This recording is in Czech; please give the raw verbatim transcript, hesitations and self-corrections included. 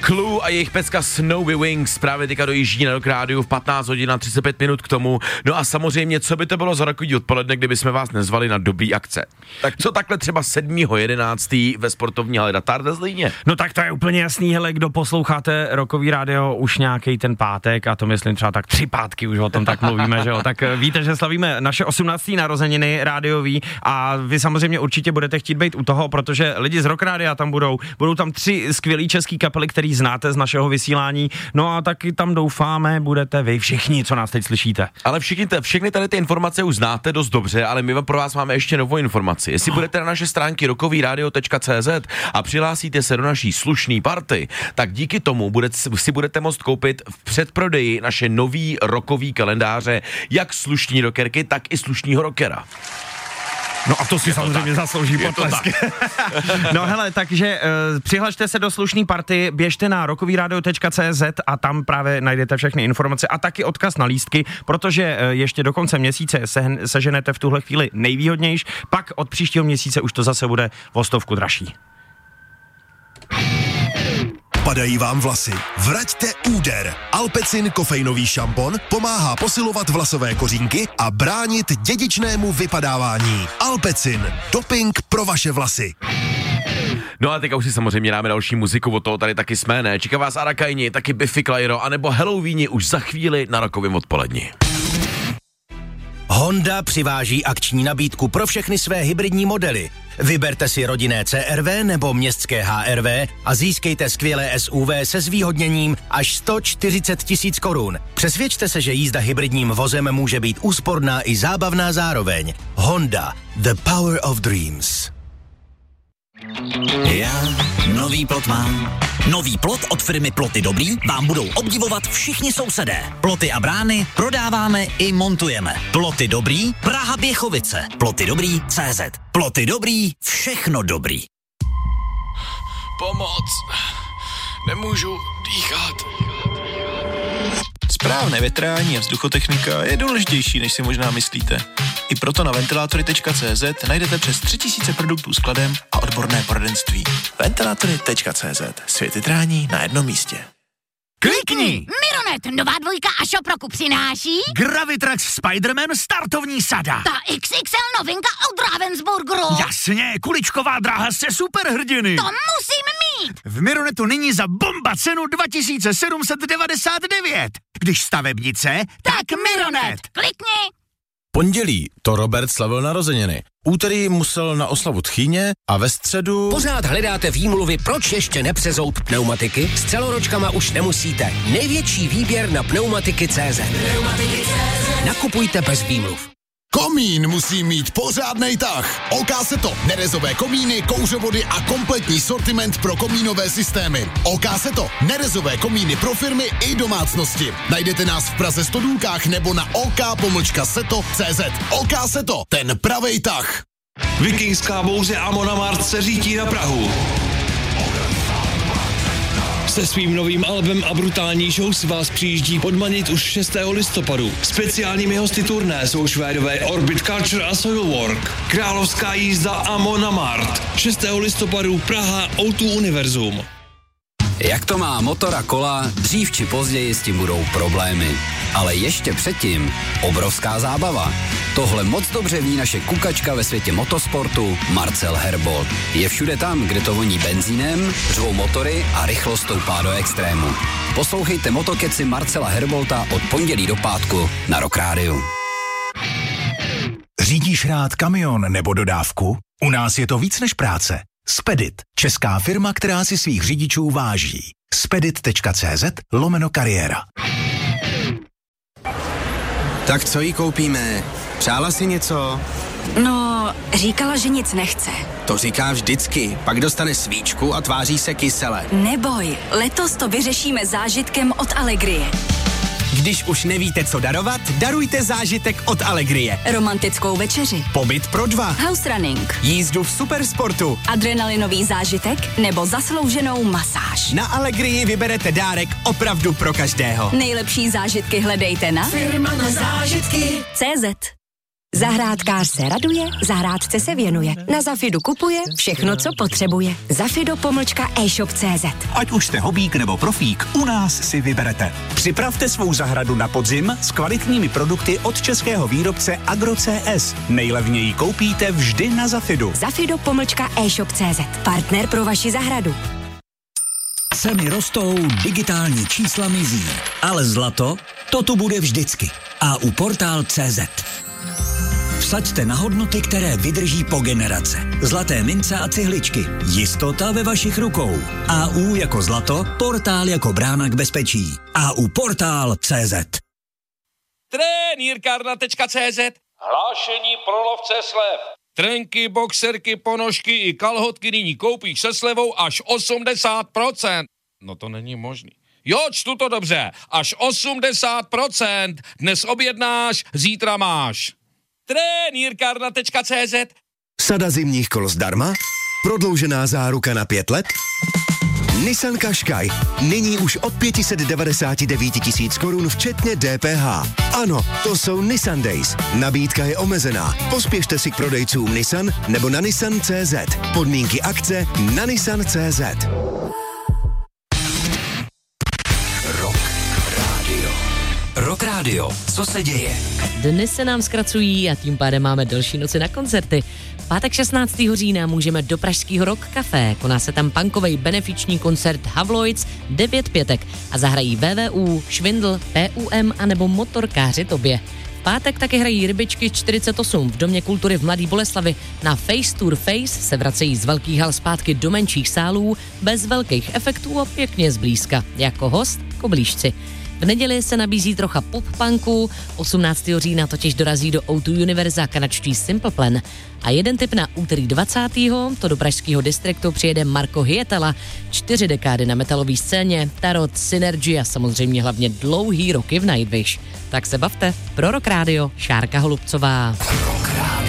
Clue a jejich pecka Snowy Wings právě teďka dojíždí na Rock rádiu v patnáct hodin a třicet pět minut k tomu. No a samozřejmě, co by to bylo za rokový odpoledne, kdyby jsme vás nezvali na dobrý akce. Tak co takhle třeba sedmého jedenáctého ve sportovní hale Datar ve Zlíně? No tak to je úplně jasný, hele, kdo posloucháte rokový rádio už nějaký ten pátek, a to myslím třeba tak tři pátky už o tom tak mluvíme, že jo, tak víte, že slavíme naše osmnácté narozeniny rádiový a vy samozřejmě určitě budete chtít být u toho, protože lidi z Rock rádia tam budou, budou tam tři skvělý český kapely, který znáte z našeho vysílání, no a taky tam doufáme, budete vy všichni, co nás teď slyšíte. Ale všichni, všechny tady ty informace už znáte dost dobře, ale my pro vás máme ještě novou informaci. Jestli budete na naše stránky rokový rádio tečka cé zet a přihlásíte se do naší slušný party, tak díky tomu budete, si budete moct koupit v předprodeji naše nový rokový kalendáře, jak slušní rockerky, tak i slušního rockera. No a to si je samozřejmě to zaslouží potlesk. No hele, takže uh, přihlašte se do slušný party, běžte na rokový rádio tečka cé zet a tam právě najdete všechny informace a taky odkaz na lístky, protože uh, ještě do konce měsíce se, seženete v tuhle chvíli nejvýhodnější, pak od příštího měsíce už to zase bude o stovku dražší. Padají vám vlasy? Vraťte úder. Alpecin kofeinový šampon pomáhá posilovat vlasové kořínky a bránit dědičnému vypadávání. Alpecin. Doping pro vaše vlasy. No a teďka už si samozřejmě dáme další muziku, od toho tady taky jsme, ne? Čeká vás Arakajni, taky Biffy Clyro, anebo Halloweeni už za chvíli na rokovém odpoledni. Honda přiváží akční nabídku pro všechny své hybridní modely. Vyberte si rodinné cé er vé nebo městské há er vé a získejte skvělé es ú vé se zvýhodněním až sto čtyřicet tisíc korun. Přesvědčte se, že jízda hybridním vozem může být úsporná i zábavná zároveň. Honda, the power of dreams. Já nový plot mám. Nový plot od firmy Ploty Dobrý vám budou obdivovat všichni sousedé. Ploty a brány prodáváme i montujeme. Ploty Dobrý, Praha Běchovice. Ploty Dobrý tečka cé zet. Ploty Dobrý, všechno dobrý. Pomoc. Nemůžu dýchat. Správné větrání a vzduchotechnika je důležitější, než si možná myslíte. I proto na ventilátory tečka cé zet najdete přes tři tisíce produktů s kladem a odborné poradenství. ventilátory tečka cé zet. Svět větrání na jednom místě. Klikni! Mironet, nová dvojka a Šoproku přináší Gravitrax Spider-Man startovní sada. Ta iks iks el novinka od Ravensburgeru. Jasně, kuličková dráha se superhrdiny. To musím mít. V Mironetu nyní za bomba cenu dva tisíce sedm set devadesát devět. Když stavebnice, tak, tak Mironet. Klikni. Pondělí to Robert slavil narozeniny. Úterý musel na oslavu tchýně a ve středu... Pořád hledáte výmluvy, proč ještě nepřezout pneumatiky? S celoročkama už nemusíte. Největší výběr na pneumatiky tečka cé zet. Nakupujte bez výmluv. Komín musí mít pořádnej tah. Oká se to, nerezové komíny, kouřovody a kompletní sortiment pro komínové systémy. Oká se to, nerezové komíny pro firmy i domácnosti. Najdete nás v Praze sto důlkách nebo na ok pomlčka seto tečka cé zet. Oká se to, ten pravej tah. Vikingská bouře Amon Amarth se řítí na Prahu. Se svým novým albem a brutální show si vás přijíždí podmanit už šestého listopadu. Speciálními hosty turné jsou Švédové Orbit Culture a Soilwork. Královská jízda Amon Amarth. šestého listopadu Praha ó dva Univerzum. Jak to má motor a kola, dřív či později s tím budou problémy. Ale ještě předtím obrovská zábava. Tohle moc dobře ví naše kukačka ve světě motosportu Marcel Herbold. Je všude tam, kde to voní benzínem, řvou motory a rychlost stoupá do extrému. Poslouchejte motokeci Marcela Herbolta od pondělí do pátku na Rock rádiu. Řídíš rád kamion nebo dodávku? U nás je to víc než práce. Spedit, česká firma, která si svých řidičů váží. spedit tečka cé zet lomeno kariéra. Tak co jí koupíme? Přála si něco? No, říkala, že nic nechce. To říká vždycky, pak dostane svíčku a tváří se kysele. Neboj, letos to vyřešíme zážitkem od Allegrie. Když už nevíte, co darovat, darujte zážitek od Allegrie. Romantickou večeři. Pobyt pro dva. House running. Jízdu v supersportu. Adrenalinový zážitek nebo zaslouženou masáž. Na Allegrii vyberete dárek opravdu pro každého. Nejlepší zážitky hledejte na Firma na zážitky tečka cé zet. Zahrádkář se raduje, zahrádce se věnuje. Na Zafidu kupuje všechno, co potřebuje. Zafido pomlčka e-shop tečka cé zet. Ať už jste hobík nebo profík, u nás si vyberete. Připravte svou zahradu na podzim s kvalitními produkty od českého výrobce Agro C S. Nejlevněji koupíte vždy na Zafidu. Zafido pomlčka e-shop tečka cé zet. Partner pro vaši zahradu. Ceny rostou, digitální čísla mizí, ale zlato, to tu bude vždycky. A u portál tečka cé zet. Vsaďte na hodnoty, které vydrží po generace. Zlaté mince a cihličky. Jistota ve vašich rukou. A U jako zlato, portál jako brána k bezpečí. A U portál tečka cé zet. Trenýrkárna tečka cé zet. Hlášení pro lovce slev. Trenky, boxerky, ponožky i kalhotky nyní koupíš se slevou až osmdesát procent. No to není možný. Jo, čtu to dobře. Až osmdesát procent. Dnes objednáš, zítra máš. Trenýrkárna tečka cé zet. Sada zimních kol zdarma? Prodloužená záruka na pět let? Nissan Qashqai. Nyní už od pět set devadesát devět tisíc korun včetně D P H. Ano, to jsou Nissan Days. Nabídka je omezená. Pospěšte si k prodejcům Nissan nebo na nissan tečka cé zet. Podmínky akce na nissan tečka cé zet. Rock Radio. Co se děje? Dny se nám zkracují a tím pádem máme delší noci na koncerty. V pátek šestnáctého října můžeme do pražského Rock Café. Koná se tam punkovej benefiční koncert Havloids, devět pětek a zahrají V V U, Švindl, P U M a nebo Motorkáři Tobě. V pátek taky hrají Rybičky čtyřicet osm v Domě kultury v Mladý Boleslavi. Na Face Tour Face se vracejí z velkých hal zpátky do menších sálů, bez velkých efektů a pěkně zblízka. Jako host Koblížci. V neděli se nabízí trocha pop-punku, osmnáctého října totiž dorazí do O dva Univerza kanadští Simple Plan. A jeden tip na úterý dvacátého to do pražského distriktu přijede Marko Hyetala. Čtyři dekády na metalové scéně, Tarot, Synergy a samozřejmě hlavně dlouhý roky v Nightwish. Tak se bavte. Pro Rock Radio, Šárka Holubcová.